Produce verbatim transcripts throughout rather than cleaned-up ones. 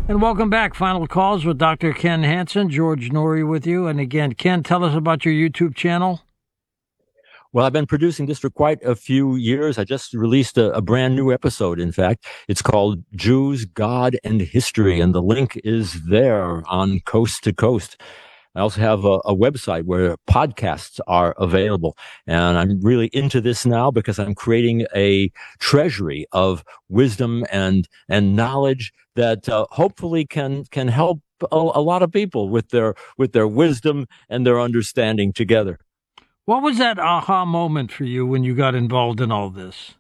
And welcome back. Final Calls with Doctor Ken Hansen. George Noory with you. And again, Ken, tell us about your YouTube channel. Well, I've been producing this for quite a few years. I just released a, a brand new episode, in fact. It's called Jews, God, and History, and the link is there on Coast to Coast. I also have a, a website where podcasts are available. And I'm really into this now because I'm creating a treasury of wisdom and, and knowledge that uh, hopefully can, can help a, a lot of people with their, with their wisdom and their understanding together. What was that aha moment for you when you got involved in all this?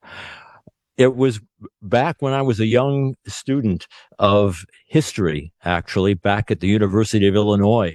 It was back when I was a young student of history, actually, back at the University of Illinois.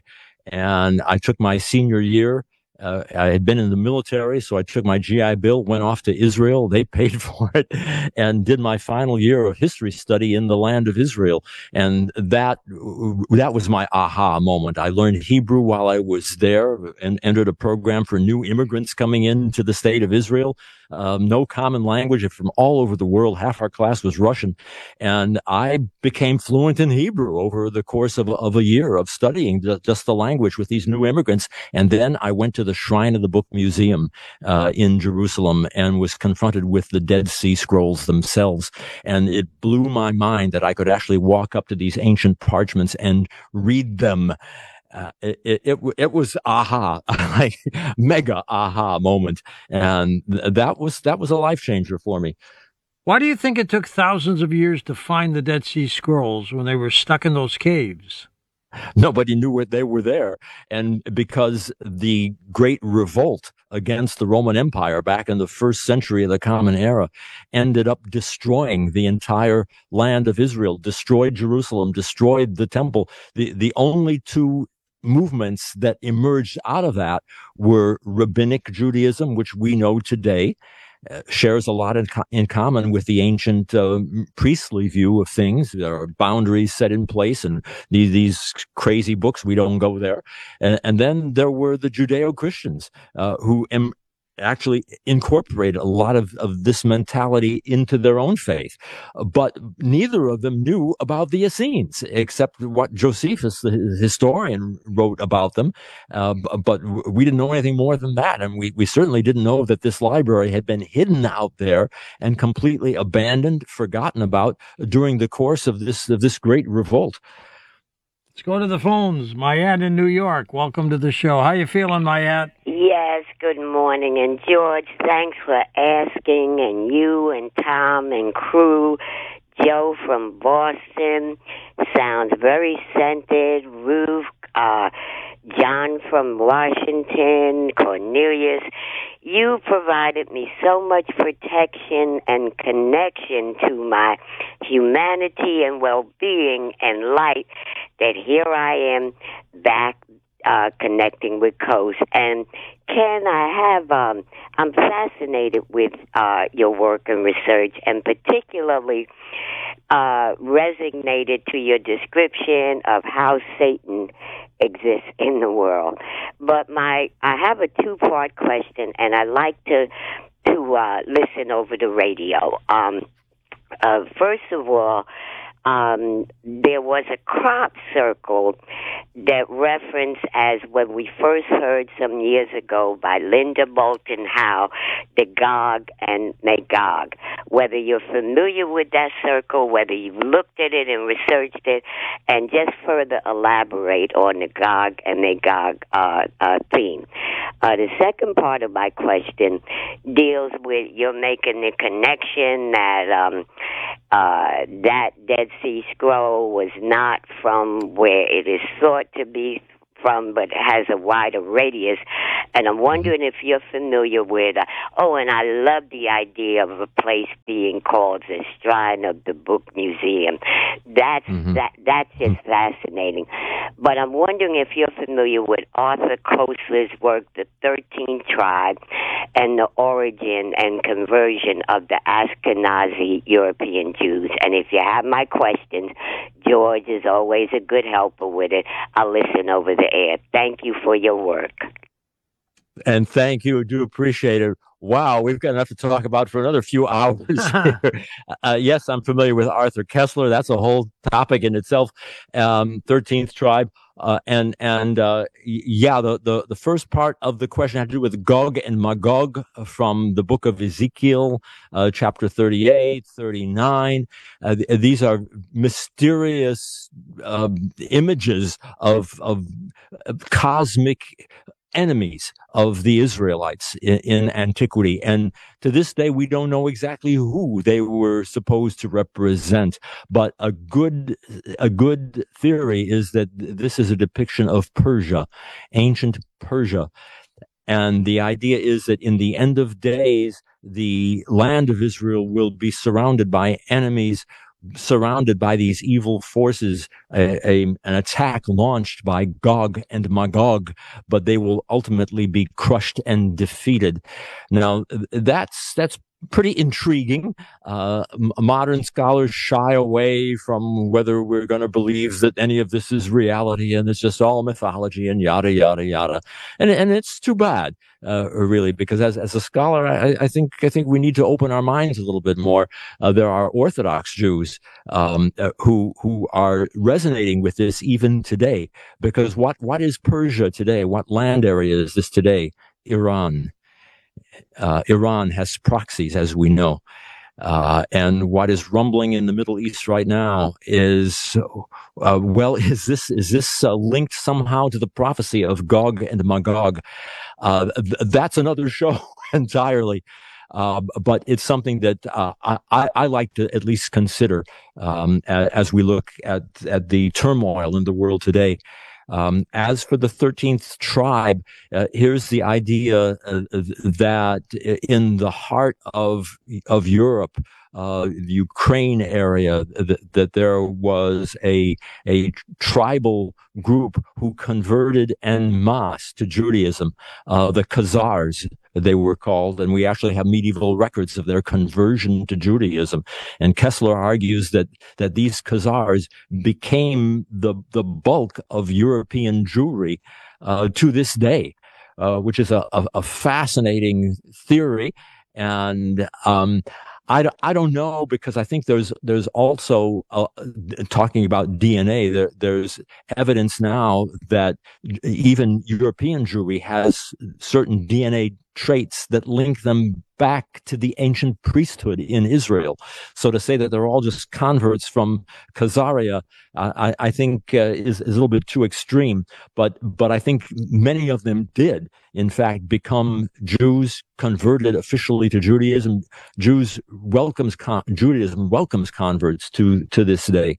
And I took my senior year. Uh, I had been in the military, so I took my G I Bill, went off to Israel. They paid for it, and did my final year of history study in the land of Israel. And that that was my aha moment. I learned Hebrew while I was there and entered a program for new immigrants coming into the state of Israel. Um, no common language from all over the world. Half our class was Russian. And I became fluent in Hebrew over the course of, of a year of studying just the language with these new immigrants. And then I went to the Shrine of the Book Museum uh, in Jerusalem and was confronted with the Dead Sea Scrolls themselves. And it blew my mind that I could actually walk up to these ancient parchments and read them. Uh, it, it, it was aha, like mega aha moment. And that was, that was a life changer for me. Why do you think it took thousands of years to find the Dead Sea Scrolls when they were stuck in those caves? Nobody knew what they were there. And because the great revolt against the Roman Empire back in the first century of the Common Era ended up destroying the entire land of Israel, destroyed Jerusalem, destroyed the temple. The, the only two movements that emerged out of that were Rabbinic Judaism, which we know today, uh, shares a lot in, co- in common with the ancient uh, priestly view of things. There are boundaries set in place and these, these crazy books. We don't go there. And, and then there were the Judeo-Christians uh, who em- actually incorporated a lot of, of this mentality into their own faith. But neither of them knew about the Essenes, except what Josephus, the historian, wrote about them. Uh, but we didn't know anything more than that. And we, we certainly didn't know that this library had been hidden out there and completely abandoned, forgotten about during the course of this, of this great revolt. Let's go to the phones. Mayat in New York. Welcome to the show. How you feeling, Mayat? Yes, good morning. And George, thanks for asking. And you and Tom and crew. Joe from Boston sounds very scented. Ruth, uh, John from Washington, Cornelius. You provided me so much protection and connection to my humanity and well-being and light that here I am back uh, connecting with Coast. And Ken, I have, um, I'm fascinated with uh, your work and research, and particularly uh, resonated to your description of how Satan exists in the world. But my, I have a two-part question, and I like to to uh, listen over the radio. Um, uh, first of all, um, there was a crop circle that referenced as when we first heard some years ago by Linda Moulton Howe, the Gog and Magog. Whether you're familiar with that circle, whether you've looked at it and researched it, and just further elaborate on the Gog and Magog uh, uh, theme. Uh, the second part of my question deals with you're making the connection that um, uh, that Dead Sea Scroll was not from where it is thought to be from, but has a wider radius. And I'm wondering if you're familiar with, uh, oh, and I love the idea of a place being called the Shrine of the Book Museum. That's, mm-hmm. that, that's just mm-hmm. fascinating. But I'm wondering if you're familiar with Arthur Koestler's work, The thirteenth Tribe, and the origin and conversion of the Ashkenazi European Jews. And if you have my questions, George is always a good helper with it. I'll listen over the air. Thank you for your work. And thank you. I do appreciate it. Wow, we've got enough to talk about for another few hours here. Uh, yes, I'm familiar with Arthur Koestler. That's a whole topic in itself. Um, thirteenth tribe. Uh, and and uh, yeah, the, the, the first part of the question had to do with Gog and Magog from the book of Ezekiel, uh, chapter thirty-eight, thirty-nine. Uh, th- these are mysterious uh, images of, of cosmic enemies of the Israelites in, in antiquity. And to this day, we don't know exactly who they were supposed to represent. But a good, a good theory is that this is a depiction of Persia, ancient Persia. And the idea is that in the end of days, the land of Israel will be surrounded by enemies, surrounded by these evil forces, a, a, an attack launched by Gog and Magog, but they will ultimately be crushed and defeated. Now, that's that's pretty intriguing. Uh, modern scholars shy away from whether we're going to believe that any of this is reality and it's just all mythology and yada, yada, yada. And, and it's too bad, uh, really, because as, as a scholar, I, I think, I think we need to open our minds a little bit more. Uh, there are Orthodox Jews, um, uh, who, who are resonating with this even today, because what, what is Persia today? What land area is this today? Iran. Uh, Iran has proxies, as we know. Uh, and what is rumbling in the Middle East right now is, uh, well, is this, is this uh, linked somehow to the prophecy of Gog and Magog? Uh, th- that's another show entirely. Uh, but it's something that uh, I, I like to at least consider um, as we look at, at the turmoil in the world today. Um, as for the thirteenth tribe, uh, here's the idea uh, that in the heart of of Europe, uh, the Ukraine area, that, that there was a a tribal group who converted en masse to Judaism, uh, the Khazars, they were called, and we actually have medieval records of their conversion to Judaism. And Koestler argues that that these Khazars became the the bulk of European Jewry uh, to this day, uh, which is a, a, a fascinating theory. And um, I, I don't know, because I think there's there's also uh, talking about D N A. There, there's evidence now that even European Jewry has certain D N A traits that link them back to the ancient priesthood in Israel. So to say that they're all just converts from Khazaria, uh, I, I think uh, is, is a little bit too extreme. But but I think many of them did, in fact, become Jews, converted officially to Judaism. Jews welcomes con- Judaism welcomes converts to to this day.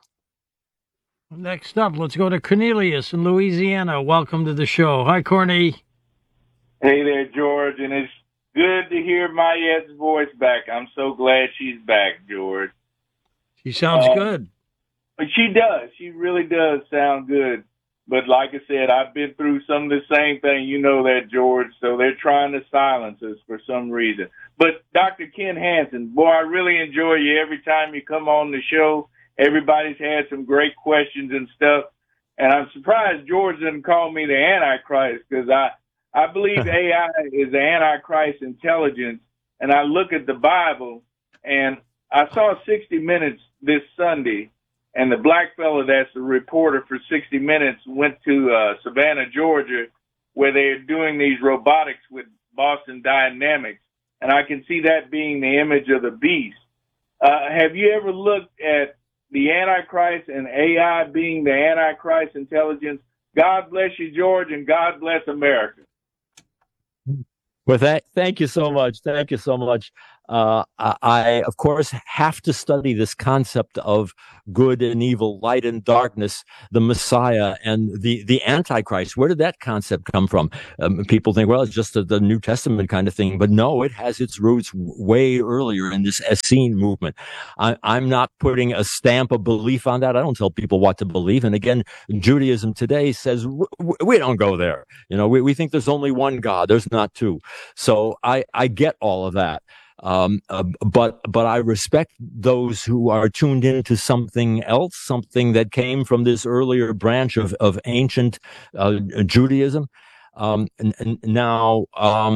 Next up, let's go to Cornelius in Louisiana. Welcome to the show. Hi, Corny. Hey there, George, and it's good to hear Mayette's voice back. I'm so glad she's back, George. She sounds uh, good. But she does. She really does sound good. But like I said, I've been through some of the same thing. You know that, George. So they're trying to silence us for some reason. But Doctor Ken Hansen, boy, I really enjoy you every time you come on the show. Everybody's had some great questions and stuff. And I'm surprised George didn't call me the Antichrist, because I, I believe A I is the Antichrist intelligence. And I look at the Bible, and I saw sixty minutes this Sunday, and the black fella that's a reporter for sixty minutes went to uh, Savannah, Georgia, where they're doing these robotics with Boston Dynamics. And I can see that being the image of the beast. Uh, have you ever looked at the Antichrist and A I being the Antichrist intelligence? God bless you, George, and God bless America. Well, th- thank you so much. Thank you so much. Uh, I, of course, have to study this concept of good and evil, light and darkness, the Messiah and the, the Antichrist. Where did that concept come from? Um, people think, well, it's just a, the New Testament kind of thing. But no, it has its roots way earlier in this Essene movement. I, I'm not putting a stamp of belief on that. I don't tell people what to believe. And again, Judaism today says w- w- we don't go there. You know, we, we think there's only one God. There's not two. So I, I get all of that. Um, uh, but, but I respect those who are tuned into something else, something that came from this earlier branch of, of ancient, uh, Judaism. Um, and, and now, um,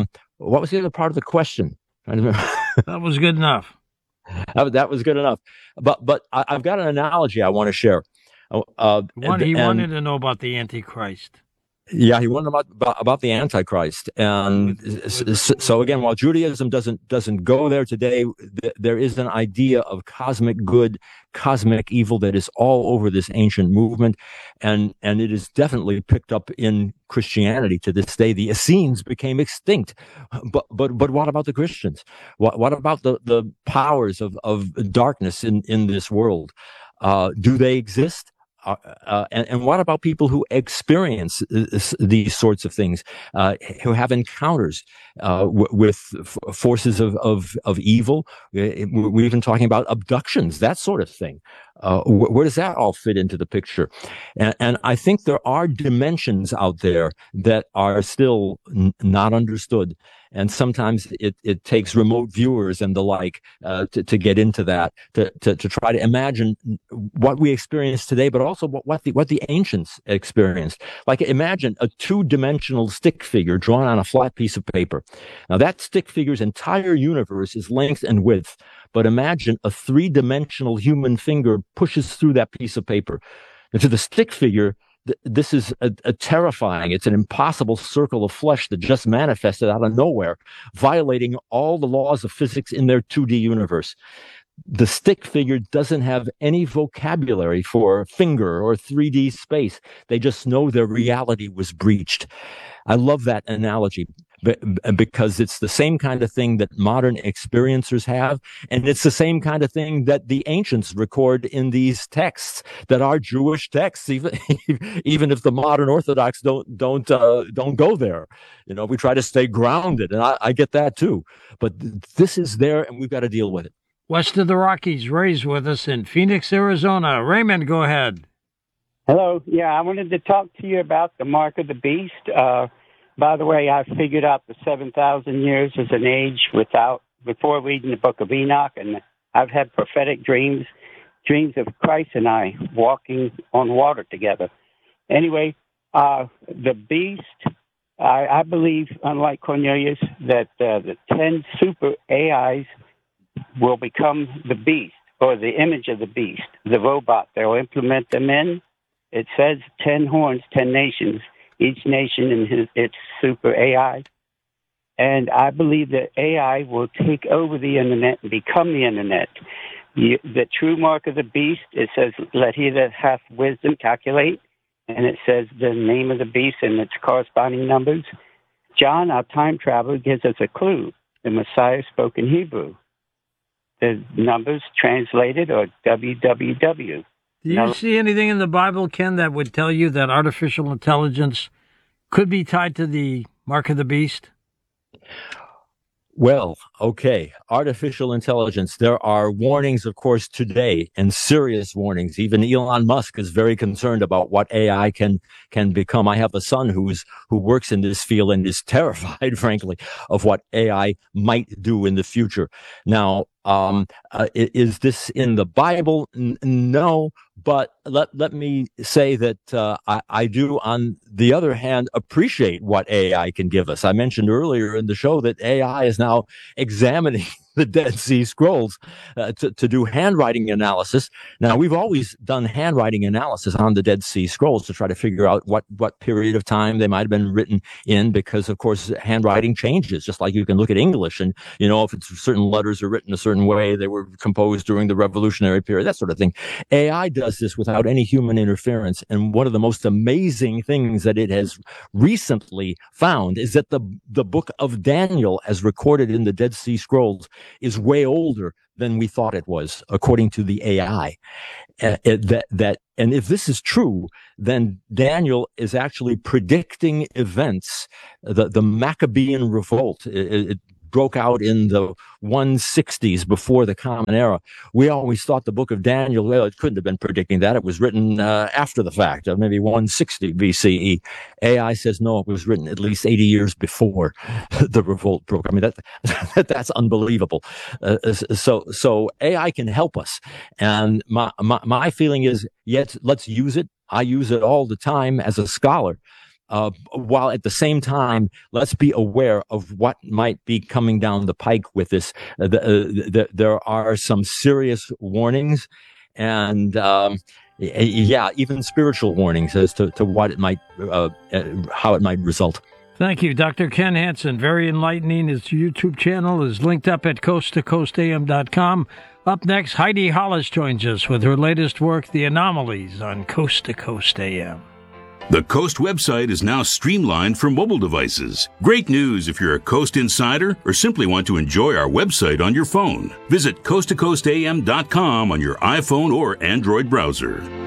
what was the other part of the question? I don't remember. That was good enough. That was good enough. But but I, I've got an analogy I want to share. Uh, One, he and, wanted to know about the Antichrist. Yeah, he wanted about, about about the Antichrist, and with, with, so again, while Judaism doesn't doesn't go there today, th- there is an idea of cosmic good, cosmic evil that is all over this ancient movement, and and it is definitely picked up in Christianity to this day. The Essenes became extinct, but but but what about the Christians? What what about the the powers of of darkness in in this world? Uh, do they exist? Uh, uh, and, and what about people who experience this, these sorts of things, uh, who have encounters uh, w- with f- forces of, of, of evil? We're even talking about abductions, that sort of thing. Uh, wh- where does that all fit into the picture? And, and I think there are dimensions out there that are still n- not understood. And sometimes it, it takes remote viewers and the like uh, to, to get into that, to, to, to try to imagine what we experience today, but also what, what the what the ancients experienced. Like imagine a two-dimensional stick figure drawn on a flat piece of paper. Now that stick figure's entire universe is length and width, but imagine a three-dimensional human finger pushes through that piece of paper. And to the stick figure, this is a, a terrifying, it's an impossible circle of flesh that just manifested out of nowhere, violating all the laws of physics in their two D universe. The stick figure doesn't have any vocabulary for finger or three D space. They just know their reality was breached. I love that analogy because it's the same kind of thing that modern experiencers have, and it's the same kind of thing that the ancients record in these texts that are Jewish texts, even even if the modern Orthodox don't don't uh, don't go there. You know, we try to stay grounded, and I, I get that too. But th- this is there, and we've got to deal with it. West of the Rockies, Ray's with us in Phoenix, Arizona. Raymond, go ahead. Hello. Yeah, I wanted to talk to you about the mark of the beast. Uh, by the way, I figured out the seven thousand years as an age without before reading the book of Enoch, and I've had prophetic dreams, dreams of Christ and I walking on water together. Anyway, uh, the beast, I, I believe, unlike Cornelius, that uh, the ten super A Is will become the beast, or the image of the beast, the robot. They'll implement them in. It says ten horns, ten nations, each nation in his, its super A I. And I believe that A I will take over the internet and become the internet. You, the true mark of the beast, it says, let he that hath wisdom calculate. And it says the name of the beast and its corresponding numbers. John, our time traveler, gives us a clue. The Messiah spoke in Hebrew. The numbers translated are W W W. Do you no. see anything in the Bible, Ken, that would tell you that artificial intelligence could be tied to the mark of the beast? Well, okay. Artificial intelligence. There are warnings, of course, today, and serious warnings. Even Elon Musk is very concerned about what A I can can become. I have a son who's who works in this field and is terrified, frankly, of what A I might do in the future. Now, um, uh, is this in the Bible? N- no. But let let me say that uh, I, I do, on the other hand, appreciate what A I can give us. I mentioned earlier in the show that A I is now examining the Dead Sea Scrolls uh, to, to do handwriting analysis. Now, we've always done handwriting analysis on the Dead Sea Scrolls to try to figure out what, what period of time they might have been written in, because, of course, handwriting changes, just like you can look at English and, you know, if it's certain letters are written a certain way, they were composed during the Revolutionary period, that sort of thing. A I does this without any human interference. And one of the most amazing things that it has recently found is that the, the book of Daniel, as recorded in the Dead Sea Scrolls, is way older than we thought it was, according to the A I. Uh, it, that, that, and if this is true, then Daniel is actually predicting events. The, the Maccabean revolt, it, it broke out in the one sixties before the Common Era. We always thought the book of Daniel, well, it couldn't have been predicting that. It was written uh, after the fact, uh, maybe one sixty B C E. A I says, no, it was written at least eighty years before the revolt broke. I mean, that, that's unbelievable. Uh, so, so A I can help us. And my, my, my feeling is, yes, let's use it. I use it all the time as a scholar. uh, while at the same time, let's be aware of what might be coming down the pike with this. Uh, the, uh, the, there are some serious warnings, and um, yeah, even spiritual warnings as to, to what it might, uh, how it might result. Thank you, Doctor Ken Hansen. Very enlightening. His YouTube channel is linked up at coast to coast a m dot com. Up next, Heidi Hollis joins us with her latest work, The Anomalies, on Coast to Coast A M. The Coast website is now streamlined for mobile devices. Great news if you're a Coast insider or simply want to enjoy our website on your phone. Visit coast to coast a m dot com on your iPhone or Android browser.